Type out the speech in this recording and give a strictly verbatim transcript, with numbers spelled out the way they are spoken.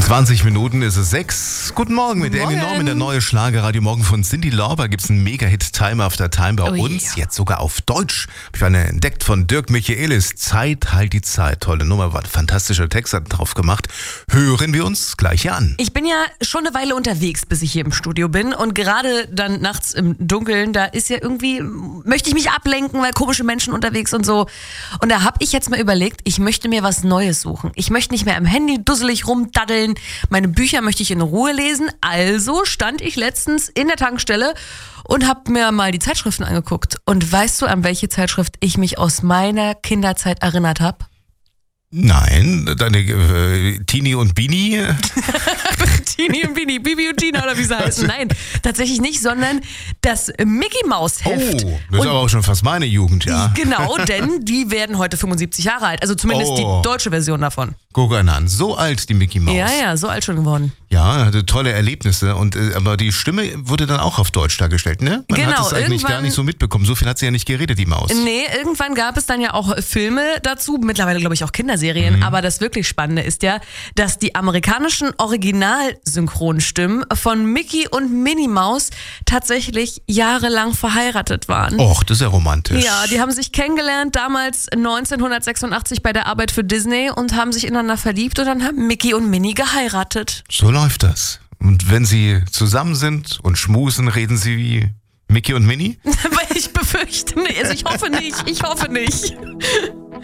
zwanzig Minuten ist es sechs. Guten Morgen mit Amy Norman, der neue Schlagerradio Morgen von Cyndi Lauper. Gibt es einen Mega-Hit Time After Time bei Ui, uns, ja. jetzt sogar auf Deutsch. Hab ich eine entdeckt von Dirk Michaelis. Zeit, halt die Zeit. Tolle Nummer, war ein fantastischer Text, hat drauf gemacht. Hören wir uns gleich hier an. Ich bin ja schon eine Weile unterwegs, bis ich hier im Studio bin. Und gerade dann nachts im Dunkeln, da ist ja irgendwie, möchte ich mich ablenken, weil komische Menschen unterwegs und so. Und da habe ich jetzt mal überlegt, ich möchte mir was Neues suchen. Ich möchte nicht mehr am Handy dusselig rumdaddeln. Meine Bücher möchte ich in Ruhe lesen. Also stand ich letztens in der Tankstelle und habe mir mal die Zeitschriften angeguckt. Und weißt du, an welche Zeitschrift ich mich aus meiner Kinderzeit erinnert habe? Nein, deine äh, Tini und Bini. Tini und Bini, Bibi und Tina oder wie sie heißen. Nein, tatsächlich nicht, sondern das Mickey Maus Heft. Oh, das ist aber auch schon fast meine Jugend, ja. Genau, denn die werden heute fünfundsiebzig Jahre alt. Also zumindest Oh. die deutsche Version davon. Guck einen an, so alt die Mickey Maus. Ja, ja, so alt schon geworden. Ja, hatte tolle Erlebnisse. Und äh, aber die Stimme wurde dann auch auf Deutsch dargestellt, ne? Man Genau, hat es eigentlich gar irgendwann- nicht so mitbekommen. So viel hat sie ja nicht geredet, die Maus. Nee, irgendwann gab es dann ja auch Filme dazu, mittlerweile glaube ich auch Kinderserien, Mhm. aber das wirklich Spannende ist ja, dass die amerikanischen Originalsynchronstimmen von Mickey und Minnie Maus tatsächlich jahrelang verheiratet waren. Och, das ist ja romantisch. Ja, die haben sich kennengelernt damals neunzehnhundertsechsundachtzig bei der Arbeit für Disney und haben sich ineinander verliebt und dann haben Mickey und Minnie geheiratet. So läuft das. Und wenn sie zusammen sind und schmusen, reden sie wie Mickey und Minnie? Aber ich befürchte nicht, also ich hoffe nicht, ich hoffe nicht.